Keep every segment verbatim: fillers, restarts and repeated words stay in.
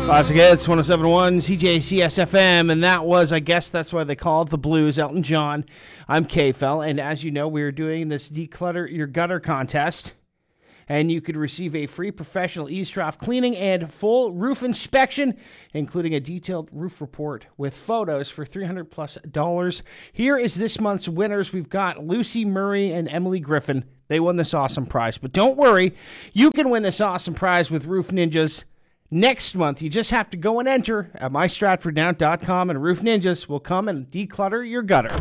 Classic Hits, one oh seven point one C J C S F M, and that was, I guess that's why they call it the Blues, Elton John. I'm K-Fel, and as you know, we are doing this Declutter Your Gutter contest, and you could receive a free professional eaves-trough cleaning and full roof inspection, including a detailed roof report with photos for three hundred plus dollars. Here is this month's winners. We've got Lucy Murray and Emily Griffin. They won this awesome prize, but don't worry, you can win this awesome prize with Roof Ninjas next month. You just have to go and enter at my stratford now dot com, and Roof Ninjas will come and declutter your gutter.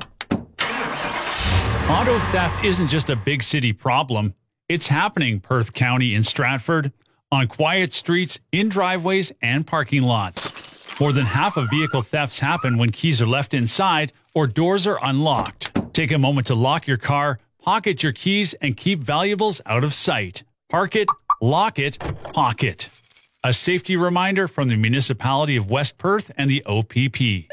Auto theft isn't just a big city problem. It's happening Perth County in Stratford, on quiet streets, in driveways, and parking lots. More than half of vehicle thefts happen when keys are left inside or doors are unlocked. Take a moment to lock your car, pocket your keys, and keep valuables out of sight. Park it, lock it, pocket. A safety reminder from the Municipality of West Perth and the O P P.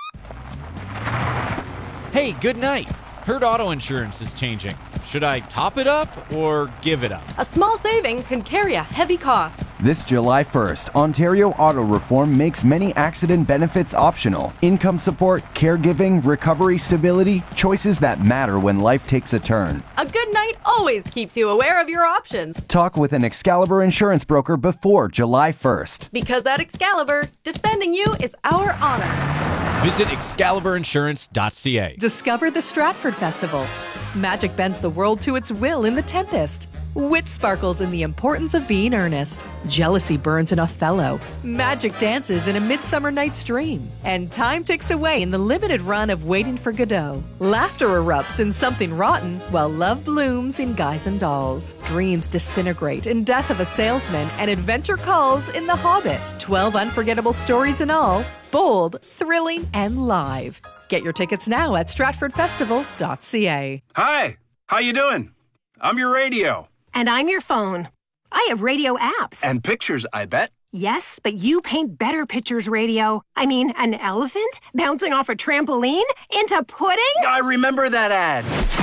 Hey, good night. Heard auto insurance is changing. Should I top it up or give it up? A small saving can carry a heavy cost. This July first, Ontario Auto Reform makes many accident benefits optional. Income support, caregiving, recovery stability, choices that matter when life takes a turn. A good night always keeps you aware of your options. Talk with an Excalibur insurance broker before July first. Because at Excalibur, defending you is our honor. Visit excalibur insurance dot c a. Discover the Stratford Festival. Magic bends the world to its will in The Tempest. Wit sparkles in the importance of being earnest. Jealousy burns in Othello. Magic dances in A Midsummer Night's Dream. And time ticks away in the limited run of Waiting for Godot. Laughter erupts in Something Rotten, while love blooms in Guys and Dolls. Dreams disintegrate in Death of a Salesman, and adventure calls in The Hobbit. Twelve unforgettable stories in all. Bold, thrilling, and live. Get your tickets now at stratford festival dot c a. Hi, how you doing? I'm your radio. And I'm your phone. I have radio apps. And pictures, I bet. Yes, but you paint better pictures, radio. I mean, an elephant bouncing off a trampoline into pudding? I remember that ad.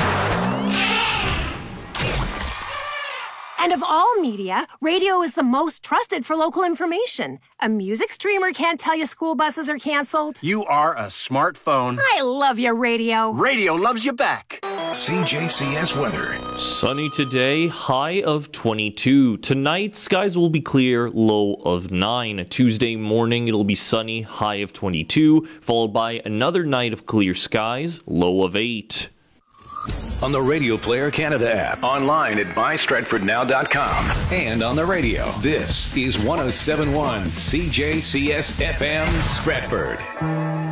And of all media, radio is the most trusted for local information. A music streamer can't tell you school buses are canceled. You are a smartphone. I love your radio. Radio loves you back. C J C S weather. Sunny today, high of twenty-two. Tonight, skies will be clear, low of nine. Tuesday morning, it'll be sunny, high of twenty-two, followed by another night of clear skies, low of eight. On the Radio Player Canada app, online at my stratford now dot com, and on the radio. This is one oh seven point one C J C S F M Stratford.